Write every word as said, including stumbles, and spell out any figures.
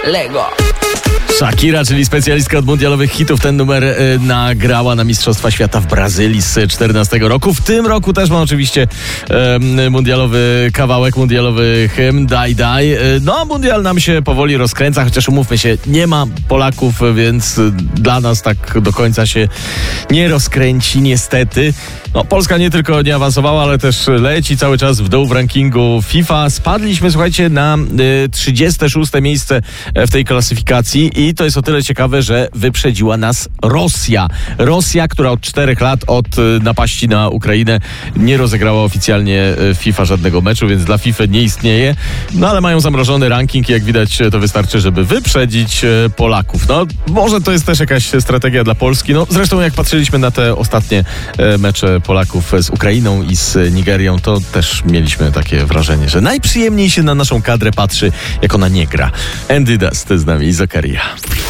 Lego. Shakira, czyli specjalistka od mundialowych hitów, ten numer y, nagrała na Mistrzostwa Świata w Brazylii z czternastego roku. W tym roku też ma oczywiście y, mundialowy kawałek, mundialowy hymn Daj Daj. Y, no, mundial nam się powoli rozkręca, chociaż umówmy się, nie ma Polaków, więc y, dla nas tak do końca się nie rozkręci, niestety. No, Polska nie tylko nie awansowała, ale też leci cały czas w dół w rankingu FIFA. Spadliśmy, słuchajcie, na y, trzydzieste szóste miejsce w tej klasyfikacji i to jest o tyle ciekawe, że wyprzedziła nas Rosja. Rosja, która od czterech lat od y, napaści na Ukrainę nie rozegrała oficjalnie y, FIFA żadnego meczu, więc dla FIFA nie istnieje. No ale mają zamrożony ranking i jak widać to wystarczy, żeby wyprzedzić y, Polaków. No może to jest też jakaś strategia dla Polski. No zresztą jak patrzyliśmy na te ostatnie y, mecze Polaków z Ukrainą i z Nigerią, to też mieliśmy takie wrażenie, że najprzyjemniej się na naszą kadrę patrzy, jak ona nie gra. Andy Dust z nami i Zakaria.